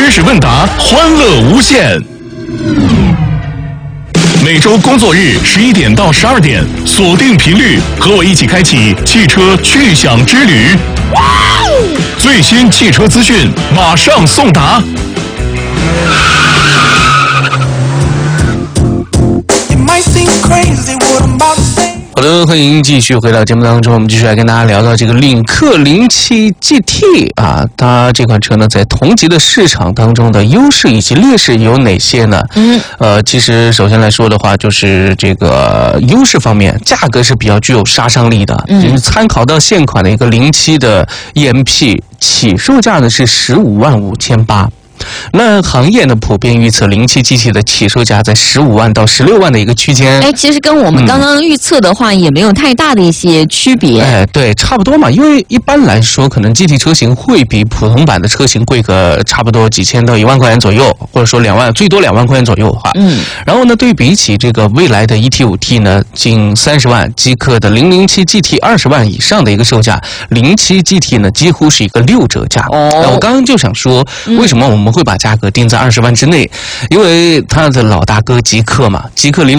知识问答，欢乐无限。每周工作日11点到12点，锁定频率，和我一起开启汽车趣享之旅。最新汽车资讯，马上送达。 好的，欢迎继续回到节目当中，我们继续来跟大家聊到这个领克07 GT 啊，它这款车呢，在同级的市场当中的优势以及劣势有哪些呢？其实首先来说的话，就是这个优势方面，价格是比较具有杀伤力的。就是参考到现款的一个07的 EMP 起售价呢是155800。那行业呢普遍预测07 GT 的起售价在15万到16万的一个区间。 其实跟我们刚刚预测的话也没有太大的一些区别。 对，差不多嘛。因为一般来说，可能 GT 车型会比普通版的车型贵个差不多几千到1万块钱左右，或者说2万，最多2万块钱左右哈。然后呢，对比起这个蔚来的 ET5T 呢，近30万，极氪的007 GT 20万以上的一个售价，07 GT 呢几乎是一个6折价。我刚刚就想说，为什么我们会把价格定在20万之内？因为它的老大哥极氪嘛，极氪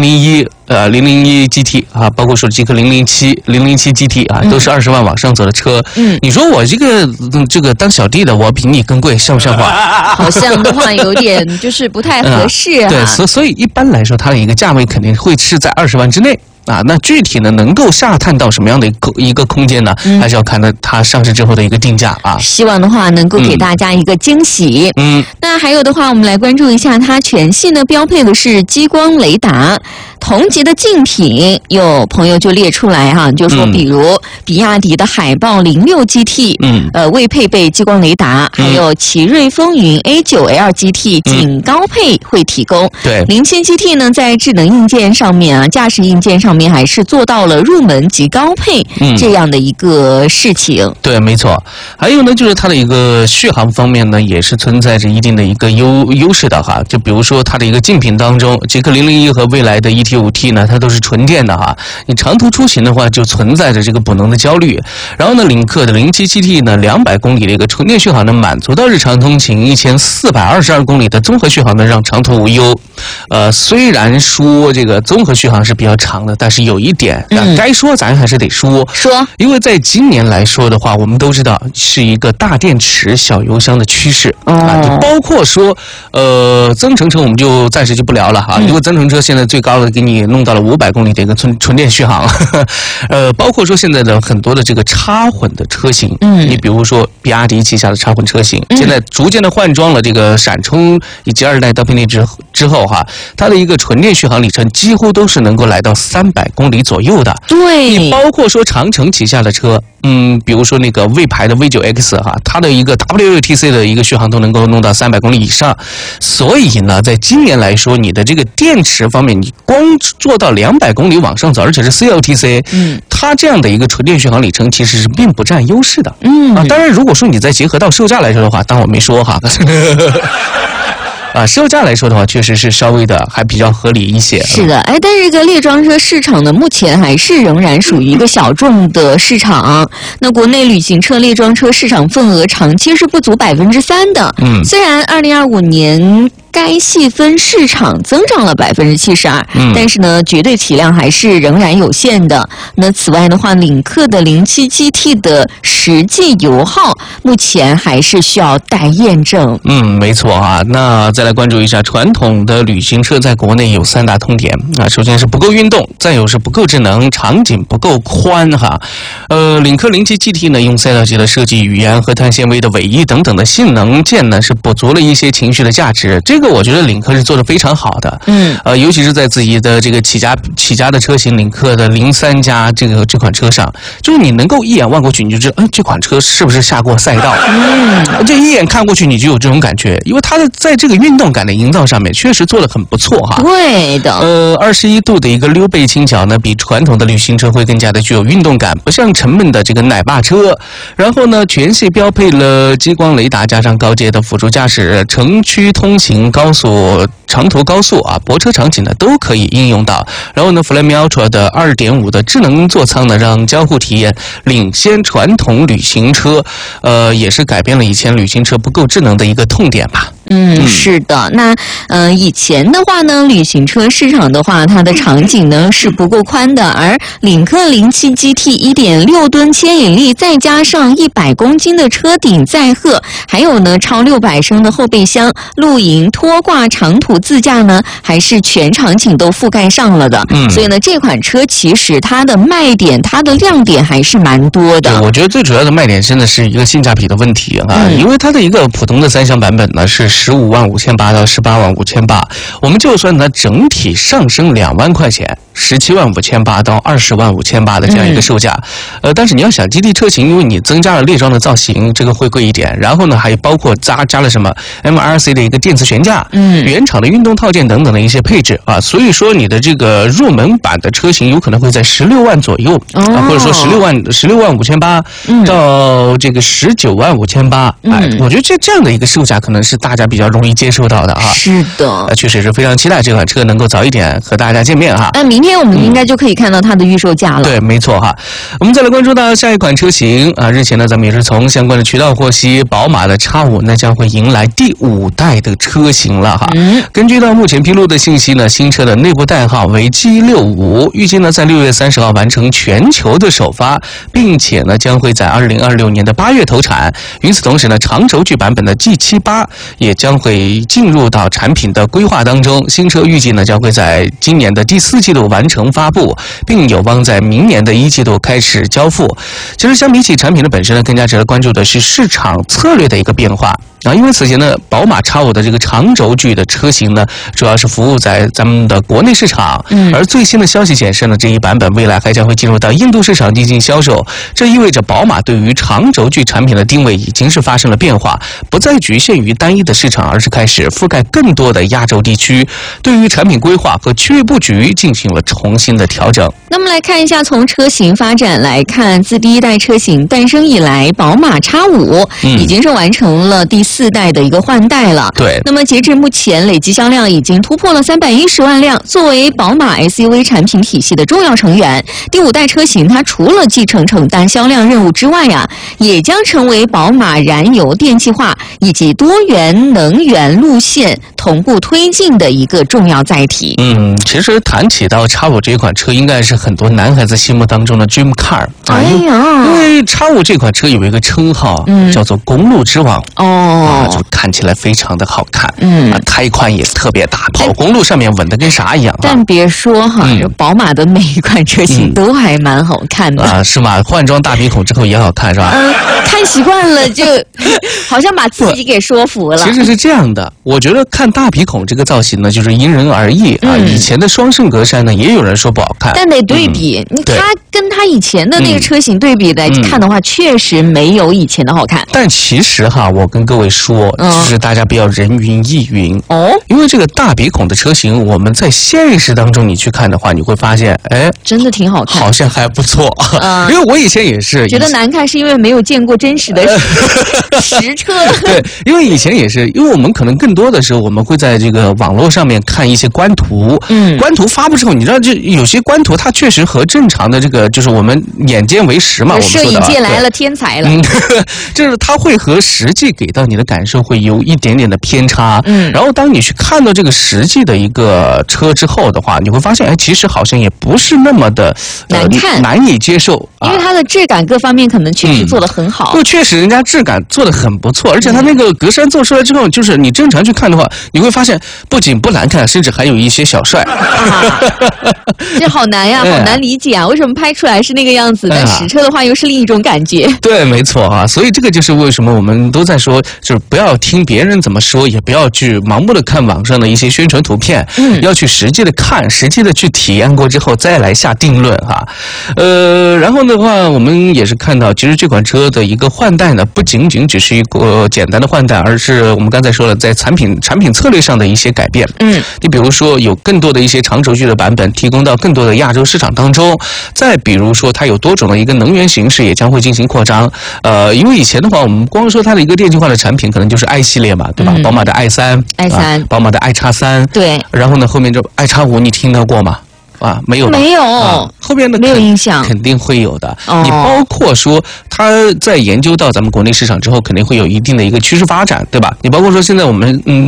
001。001 GT 啊，包括说极氪007 GT 啊，都是20万往上走的车。你说我这个当小弟的，我比你更贵，像不像话？ 好像的话有点就是不太合适啊。 对，所以一般来说，它的一个价位肯定会是在20万之内。那具体呢，能够下探到什么样的一个空间呢？还是要看到它上市之后的一个定价啊。 希望的话能够给大家一个惊喜。那还有的话，我们来关注一下，它全系呢标配的是激光雷达。同级的竞品，有朋友就列出来哈，就说比如比亚迪的海豹06 GT，未配备激光雷达，还有奇瑞风云 A9L GT 仅高配会提供。 对 ，07 GT 呢，在智能硬件上面啊，驾驶硬件上面还是做到了入门及高配这样的一个事情。 对，没错。还有呢，就是它的一个续航方面呢，也是存在着一定的一个优势的哈。就比如说它的一个竞品当中，极氪001和蔚来的 ET5T 呢，它都是纯电的哈。你长途出行的话，就存在着这个补能的焦虑。然后呢，领克的07 GT 呢，200公里的一个纯电续航呢，满足到日常通勤1422公里的综合续航呢，让长途无忧。虽然说这个综合续航是比较长的，但是有一点，该说咱还是得说，因为在今年来说的话，我们都知道是一个大电池小油箱的趋势就包括说增程车我们就暂时就不聊了哈，因为增程车现在最高的给你弄到了500公里的一个纯电续航，包括说现在的很多的这个插混的车型，你比如说比亚迪旗下的插混车型，现在逐渐的换装了这个闪充以及2代刀片电之后哈，它的一个纯电续航里程几乎都是能够来到300公里左右的。 对， 你包括说长城旗下的车，比如说那个魏牌的 V9X 哈，它的一个 WLTC 的一个续航都能够弄到300公里以上。所以呢，在今年来说，你的这个电池方面，你光做到200公里往上走，而且是 CLTC，它这样的一个纯电续航里程其实是并不占优势的。当然，如果说你再结合到售价来说的话，当然我没说哈。售价来说的话，确实是稍微的还比较合理一些。 是的，但是这个猎装车市场呢，目前还是仍然属于一个小众的市场。那国内旅行车猎装车市场份额长期是不足3%的。虽然2025年该细分市场增长了72%，但是呢，绝对体量还是仍然有限的。那此外的话，领克的07 GT 的实际油耗目前还是需要待验证。 没错啊。那再来关注一下传统的旅行车在国内有3大通点首先是不够运动，再有是不够智能，场景不够宽哈。领克07 GT 呢，用赛道级的设计语言和碳纤维的尾翼等等的性能件呢，是补足了一些情绪的价值。这个我觉得领克是做得非常好的。尤其是在自己的这个起家的车型领克的03加这款车上，就是你能够一眼望过去，你就知道，这款车是不是下过赛道？这一眼看过去，你就有这种感觉，因为它的在这个运动感的营造上面确实做得很不错哈。 对的。 21度的一个溜背轻巧呢，比传统的旅行车会更加的具有运动感，不像沉闷的这个奶爸车。然后呢，全系标配了激光雷达，加上高阶的辅助驾驶，城区通行高速长途高速啊、泊车场景呢都可以应用到。然后呢 Flyme Ultra 的 2.5 的智能座舱呢，让交互体验领先传统旅行车，也是改变了以前旅行车不够智能的一个痛点吧。 是的。那以前的话呢，旅行车市场的话，它的场景呢是不够宽的，而领克07 GT 1.6吨牵引力，再加上100公斤的车顶载荷，还有呢超600升的后备箱，露营、拖挂、长途自驾呢，还是全场景都覆盖上了的。所以呢，这款车其实它的卖点、它的亮点还是蛮多的。 对，我觉得最主要的卖点真的是一个性价比的问题啊，因为它的一个普通的3厢版本呢是15.58万到18.58万，我们就算它整体上升2万块钱，17.58万到20.58万的这样一个售价。但是你要想基地车型，因为你增加了列装的造型，这个会贵一点。然后呢，还包括加了什么 MRC 的一个电磁悬架，原厂的运动套件等等的一些配置啊。所以说你的这个入门版的车型有可能会在16万左右，或者说16.58万到这个19.58万。我觉得这样的一个售价可能是大家比较容易接受到的啊。 是的， 确实是非常期待这款车能够早一点和大家见面哈。 那明天我们应该就可以看到它的预售价了。 对，没错哈。我们再来关注到下一款车型啊，日前呢咱们也是从相关的渠道获悉，宝马的 X5 呢将会迎来第5代的车型了哈。根据到目前披露的信息呢，新车的内部代号为 G65， 预计呢在6月30号完成全球的首发，并且呢将会在2026年的8月投产。与此同时呢，长轴距版本的 G78 也将会进入到产品的规划当中。新车预计呢将会在今年的第4季度完成发布，并有望在明年的1季度开始交付。其实相比起产品的本身呢，更加值得关注的是市场策略的一个变化啊。因为此前呢，宝马 X5 的这个长轴距的车型呢，主要是服务在咱们的国内市场，而最新的消息显示呢，这一版本未来还将会进入到印度市场进行销售。这意味着宝马对于长轴距产品的定位已经是发生了变化，不再局限于单一的市场，而是开始覆盖更多的亚洲地区，对于产品规划和区域布局进行了重新的调整。 那么来看一下，从车型发展来看，自第1代车型诞生以来，宝马 X5 已经是完成了第4代的一个换代了。 对。 那么截至目前，累计销量已经突破了310万辆。作为宝马 SUV 产品体系的重要成员，第5代车型它除了继承担销量任务之外也将成为宝马燃油电气化以及多元能源路线同步推进的一个重要载体。 其实谈起到 X5 这款车，应该是很多男孩子心目当中的 dream car。因为 X5 这款车有一个称号，叫做公路之王。就看起来非常的好看。胎宽也特别大，跑公路上面稳得跟啥一样。 但别说哈，宝马的每一款车型都还蛮好看的是吗？换装大鼻孔之后也好看是吧？ 看习惯了就好像把自己给说服了。 其实是这样的，我觉得看大鼻孔这个造型呢，就是因人而异啊。以前的双肾格栅呢，也有人说不好看， 但得对比，它跟它以前的那个车型对比来看的话，确实没有以前的好看。 但其实哈，我跟各位说，就是大家不要人云亦云因为这个大鼻孔的车型，我们在现实当中你去看的话，你会发现， 真的挺好看， 好像还不错。因为我以前也是觉得难看，是因为没有见过真实的实车。 对，因为以前也是，因为我们可能更多的时候，我们会在这个网络上面看一些官图。官图发布之后，你知道，就有些官图它确实和正常的这个，就是我们眼尖为实嘛。我们摄影界来了天才了。 就是它会和实际给到你的感受会有一点点的偏差。然后当你去看到这个实际的一个车之后的话，你会发现，其实好像也不是那么的难看， 难以接受。 因为它的质感各方面可能确实做得很好。 确实人家质感做得很不错，而且它那个格栅做出来之后，就是你正常去看的话，你会发现不仅不难看，甚至还有一些小帅。 这好难呀，好难理解啊！为什么拍出来是那个样子，但实车的话又是另一种感觉？ 对，没错啊。所以这个就是为什么我们都在说，就是不要听别人怎么说，也不要去盲目的看网上的一些宣传图片，要去实际的看，实际的去体验过之后再来下定论哈。然后的话，我们也是看到，其实这款车的一个换代呢，不仅仅只是一个简单的换代，而是我们刚才说了，在产品策略上的一些改变。你比如说有更多的一些长轴距的版本提供到更多的亚洲市场当中，再比如说它有多种的一个能源形式也将会进行扩张。因为以前的话，我们光说它的一个电气化的产品，可能就是 i 系列嘛，对吧？宝马的 i3，宝马的 iX3， 对。 然后呢，后面这 iX5 你听到过吗？没有吧？ 没有， 后面的没有印象， 肯定会有的。你包括说他在研究到咱们国内市场之后，肯定会有一定的一个趋势发展，对吧？你包括说现在我们